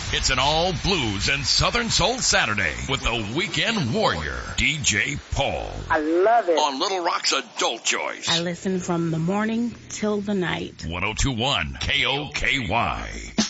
It's an all blues and Southern Soul Saturday with the Weekend Warrior, DJ Paul. I love it. On Little Rock's Adult Choice. I listen from the morning till the night. 1021 KOKY.